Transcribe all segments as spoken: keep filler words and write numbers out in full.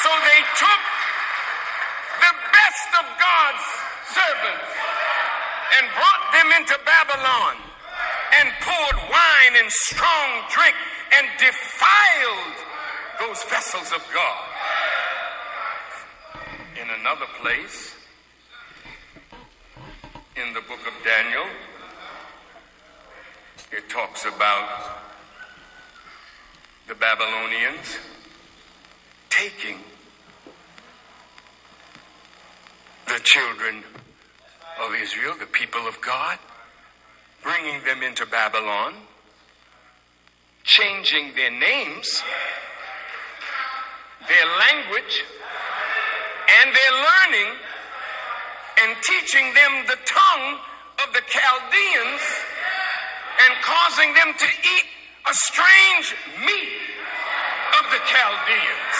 So they took the best of God's servants and brought them into Babylon and poured wine and strong drink and defiled those vessels of God. In another place, in the book of Daniel, it talks about the Babylonians taking the children of Israel, the people of God, bringing them into Babylon, changing their names, their language, and their learning, and teaching them the tongue of the Chaldeans, and causing them to eat a strange meat of the Chaldeans.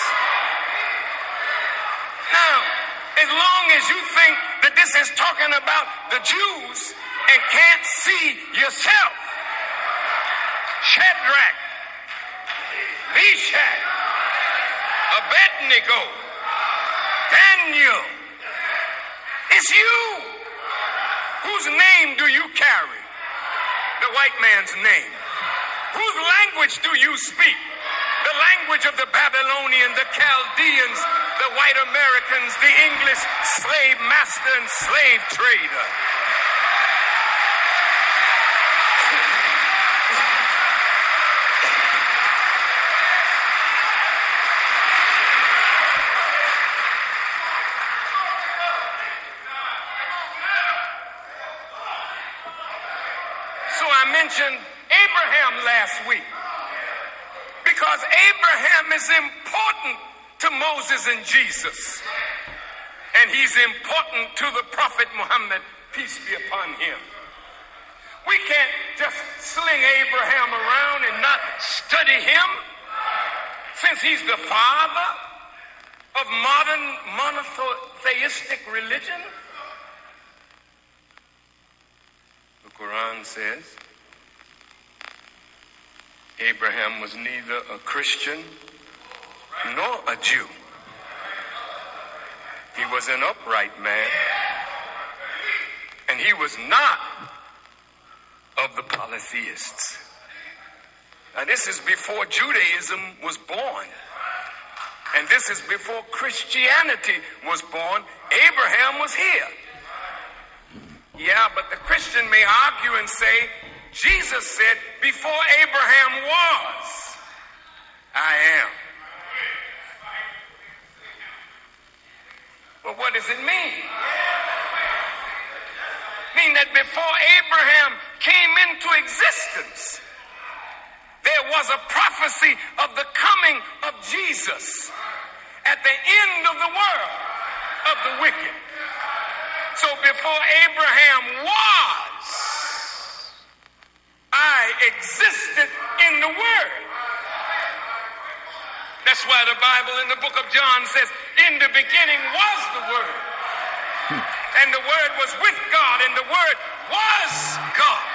Now, as long as you think that this is talking about the Jews and can't see yourself, Shadrach, Meshach, Abednego, Daniel, it's you. Whose name do you carry? The white man's name. Whose language do you speak? The language of the Babylonian, the Chaldeans, the white Americans, the English slave master and slave trader. So I mentioned Abraham last week because Abraham is important to Moses and Jesus. And he's important to the Prophet Muhammad, peace be upon him. We can't just sling Abraham around and not study him, since he's the father of modern monotheistic religion. The Quran says Abraham was neither a Christian nor a Jew. He was an upright man, and he was not of the polytheists. Now, this is before Judaism was born, and this is before Christianity was born. Abraham was here. Yeah, but the Christian may argue and say, Jesus said, before Abraham was, I am. Well, what does it mean? Mean that before Abraham came into existence, there was a prophecy of the coming of Jesus at the end of the world of the wicked. So before Abraham was, I existed in the Word. That's why the Bible in the book of John says, in the beginning was the Word. And the Word was with God, and the Word was God.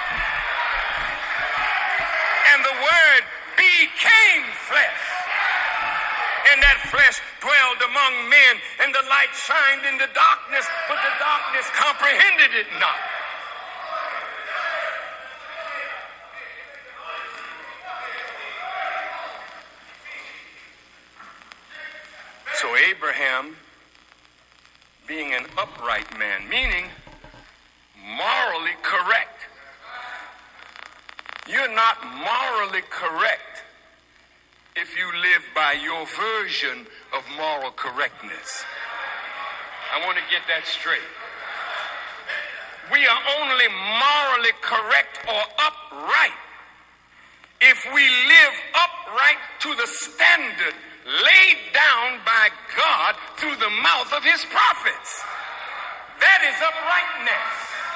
And the Word became flesh. And that flesh dwelled among men, and the light shined in the darkness, but the darkness comprehended it not. So Abraham, being an upright man, meaning morally correct. You're not morally correct if you live by your version of moral correctness. I want to get that straight. We are only morally correct or upright if we live upright to the standard laid down by God through the mouth of his prophets. That is uprightness.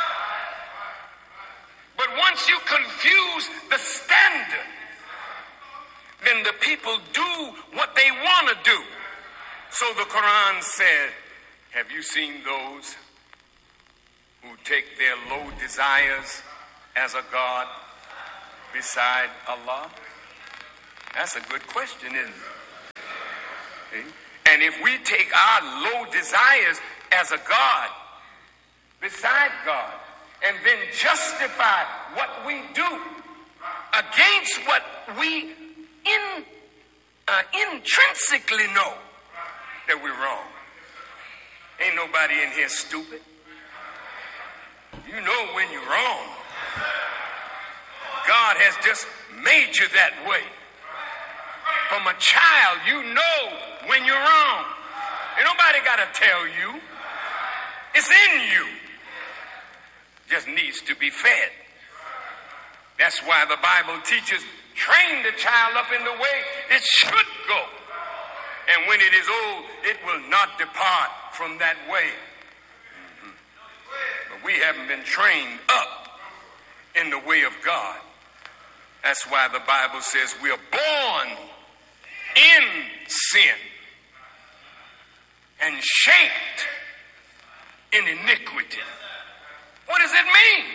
But once you confuse the standard, then the people do what they want to do. So the Quran said, have you seen those who take their low desires as a God beside Allah? That's a good question, isn't it? And if we take our low desires as a God, beside God, and then justify what we do against what we in, uh, intrinsically know that we're wrong. Ain't nobody in here stupid. You know when you're wrong. God has just made you that way. From a child, you know when you're wrong. Ain't nobody got to tell you. It's in you. Just needs to be fed. That's why the Bible teaches, train the child up in the way it should go. And when it is old, it will not depart from that way. Mm-hmm. But we haven't been trained up in the way of God. That's why the Bible says we are born in sin and shaped in iniquity. What does it mean?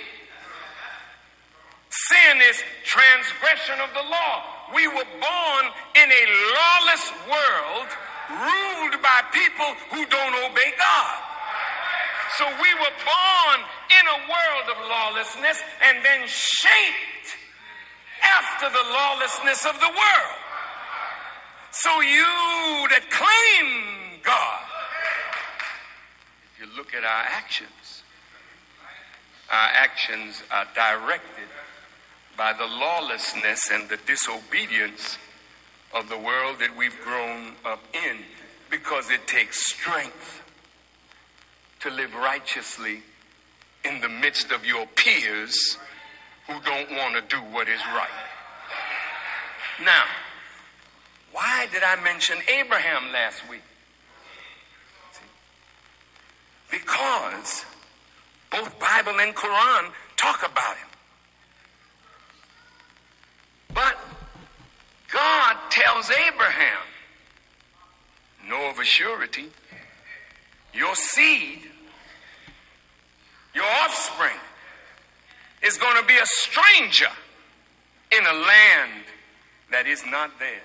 Sin is transgression of the law. We were born in a lawless world ruled by people who don't obey God. So we were born in a world of lawlessness and then shaped after the lawlessness of the world. So you that claim God, if you look at our actions, our actions are directed by the lawlessness and the disobedience of the world that we've grown up in, because it takes strength to live righteously in the midst of your peers who don't want to do what is right. Now, why did I mention Abraham last week? Because both Bible and Quran talk about him. But God tells Abraham, know of a surety, your seed, your offspring, is going to be a stranger in a land that is not theirs.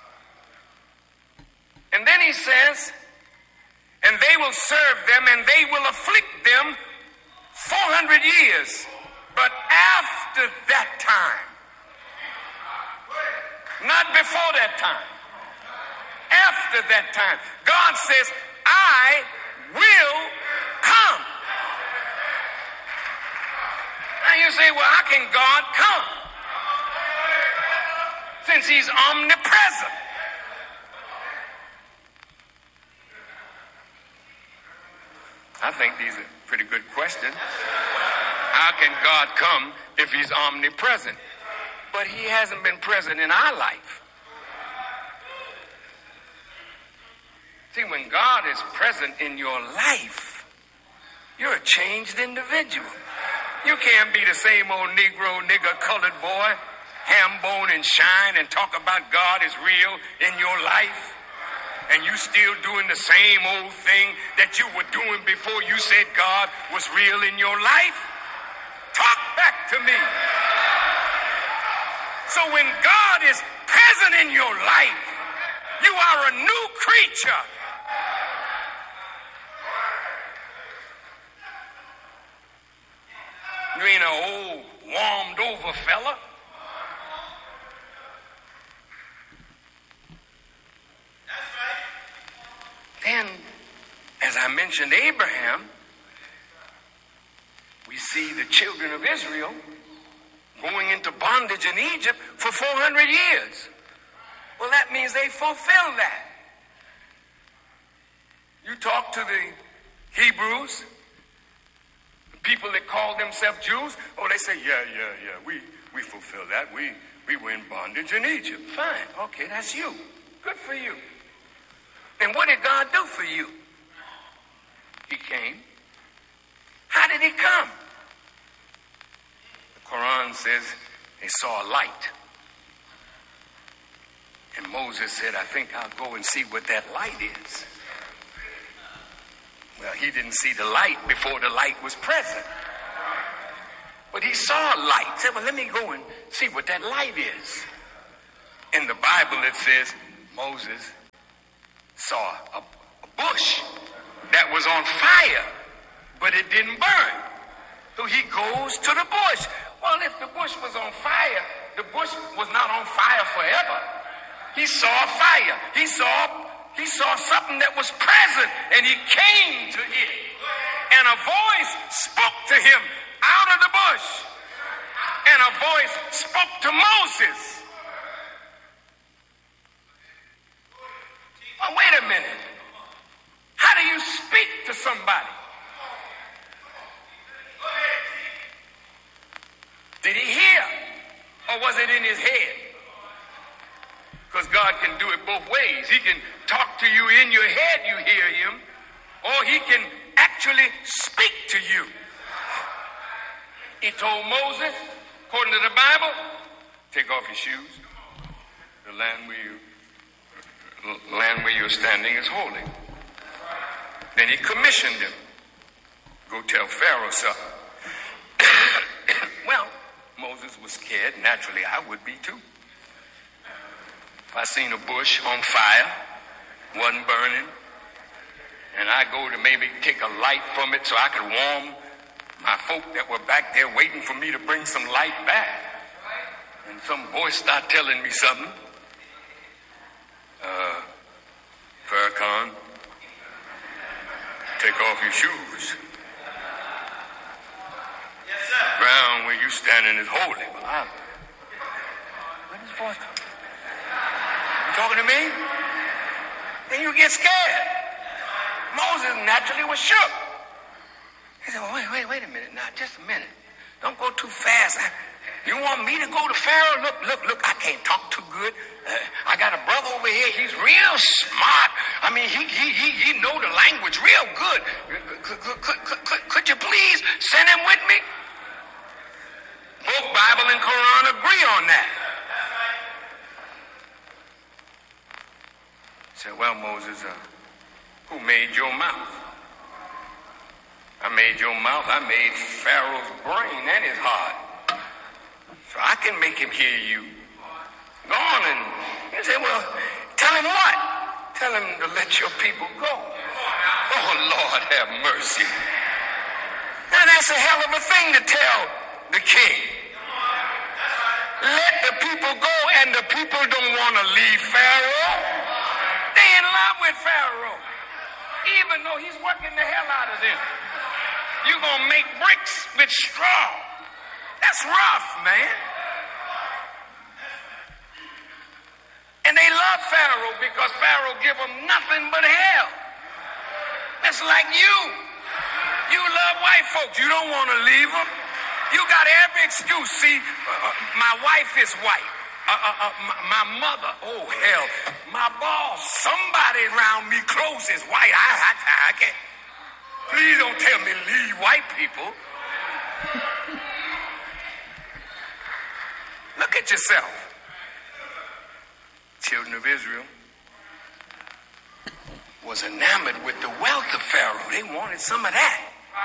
And then he says, and they will serve them and they will afflict them four hundred years. But after that time, not before that time, after that time, God says, I will come. Now you say, well, how can God come? Since he's omnipresent. I think these are pretty good questions. How can God come if he's omnipresent? But he hasn't been present in our life. See, when God is present in your life, you're a changed individual. You can't be the same old Negro, nigger, colored boy, ham, bone, and shine, and talk about God is real in your life. And you still doing the same old thing that you were doing before you said God was real in your life? Talk back to me. So when God is present in your life, you are a new creature. You ain't an old, warmed over fella. Then, as I mentioned Abraham, we see the children of Israel going into bondage in Egypt for four hundred years. Well, that means they fulfilled that. You talk to the Hebrews, the people that call themselves Jews, oh, they say, yeah, yeah, yeah, we, we fulfilled that. We, we were in bondage in Egypt. Fine. Okay, that's you. Good for you. And what did God do for you? He came. How did he come? The Quran says they saw a light. And Moses said, I think I'll go and see what that light is. Well, he didn't see the light before the light was present. But he saw a light. He said, well, let me go and see what that light is. In the Bible, it says Moses saw a, a bush that was on fire, but it didn't burn. So he goes to the bush. Well, if the bush was on fire, the bush was not on fire forever. He saw fire. He saw, he saw something that was present, and he came to it. And a voice spoke to him out of the bush. And a voice spoke to Moses. Well, wait a minute. How do you speak to somebody? Did he hear? Or was it in his head? Because God can do it both ways. He can talk to you in your head, you hear him. Or he can actually speak to you. He told Moses, according to the Bible, take off your shoes. The land where you land where you're standing is holy. Then he commissioned him. Go tell Pharaoh something. Well, Moses was scared. Naturally, I would be too. If I seen a bush on fire, wasn't burning, and I go to maybe take a light from it so I could warm my folk that were back there waiting for me to bring some light back, and some voice start telling me something. Uh, Farrakhan, take off your shoes. Yes, sir. The ground where you standing is holy. Well, I'm... Where's this voice coming? You talking to me? Then you get scared. Moses naturally was shook. He said, well, wait, wait, wait a minute now, just a minute. Don't go too fast. I, you want me to go to Pharaoh? Look, look, look, I can't talk too good. Uh, I got a brother over here. He's real smart. I mean, he he he, he know the language real good. Could, could, could, could, could, could you please send him with me? Both Bible and Quran agree on that. He said, well, Moses, uh, who made your mouth? I made your mouth. I made Pharaoh's brain and his heart. So I can make him hear you. Go on, and he said, well, tell him what? Tell him to let your people go. Oh, Lord, have mercy. Now, that's a hell of a thing to tell the king. Let the people go, and the people don't want to leave Pharaoh. They in love with Pharaoh, even though he's working the hell out of them. You're going to make bricks with straw. That's rough, man. And they love Pharaoh because Pharaoh give them nothing but hell. That's like you. You love white folks. You don't want to leave them. You got every excuse. See, uh, my wife is white. Uh, uh, uh, my, my mother, oh, hell. My boss, somebody around me close is white. I, I, I can't. Please don't tell me leave white people. Look at yourself. Children of Israel was enamored with the wealth of Pharaoh. They wanted some of that.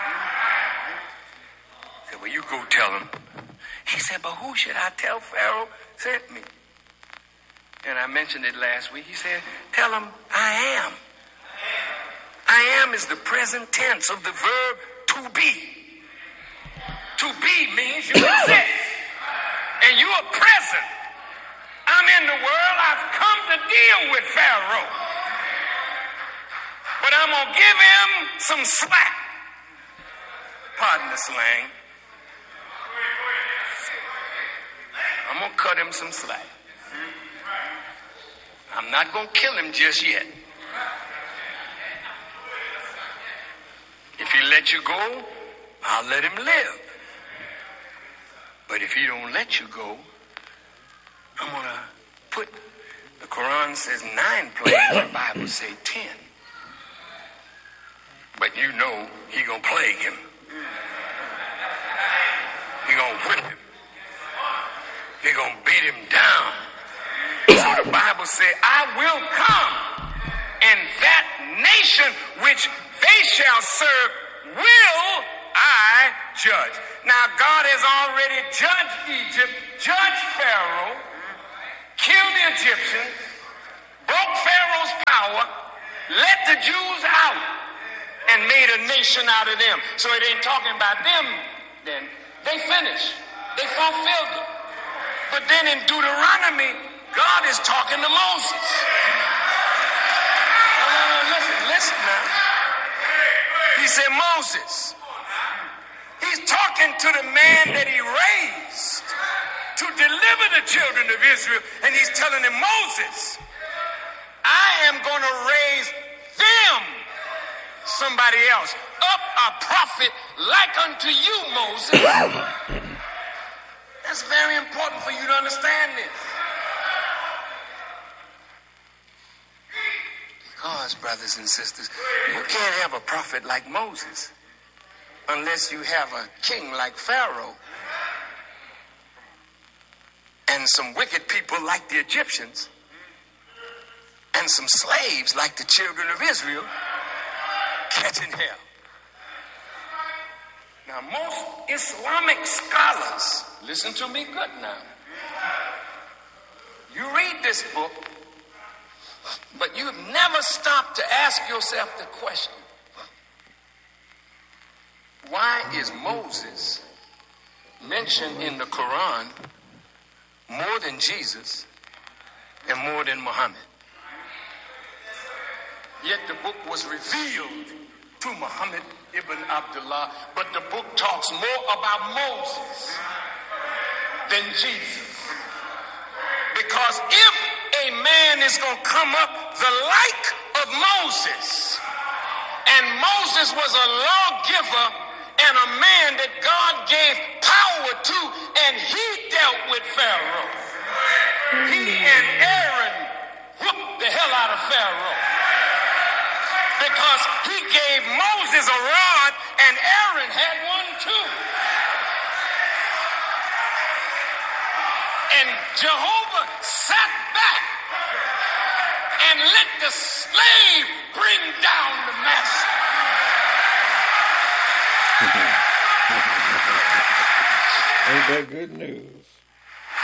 He said, well, you go tell him. He said, but who should I tell Pharaoh sent me? And I mentioned it last week. He said, tell him I am. I am is the present tense of the verb to be. To be means you exist. And you are present. I'm in the world. I've come to deal with Pharaoh. But I'm going to give him some slack. Pardon the slang. I'm going to cut him some slack. I'm not going to kill him just yet. If he let you go, I'll let him live. But if he don't let you go, I'm going to put, the Quran says nine plagues, the Bible say ten. But you know he going to plague him. He going to whip him. He going to beat him down. So the Bible says, I will come, and that nation which they shall serve will I judge. Now, God has already judged Egypt, judged Pharaoh, killed the Egyptians, broke Pharaoh's power, let the Jews out and made a nation out of them. So it ain't talking about them then. They finished. They fulfilled it. But then in Deuteronomy, God is talking to Moses. No, no, no, listen, listen now. He said, Moses, he's talking to the man that he raised to deliver the children of Israel. And he's telling him, Moses, I am going to raise them, somebody else, up a prophet like unto you, Moses. That's very important for you to understand this. Because, brothers and sisters, you can't have a prophet like Moses unless you have a king like Pharaoh and some wicked people like the Egyptians and some slaves like the children of Israel catching hell. Now, most Islamic scholars, listen to me good now. You read this book, but you've never stopped to ask yourself the question, why is Moses mentioned in the Quran more than Jesus and more than Muhammad? Yet the book was revealed to Muhammad ibn Abdullah, but the book talks more about Moses than Jesus. Because if a man is going to come up the like of Moses, and Moses was a lawgiver and a man that God gave power to, and he dealt with Pharaoh. He and Aaron whooped the hell out of Pharaoh. Because he gave Moses a rod and Aaron had one too. And Jehovah sat back and let the slave bring down the master. Ain't that good news?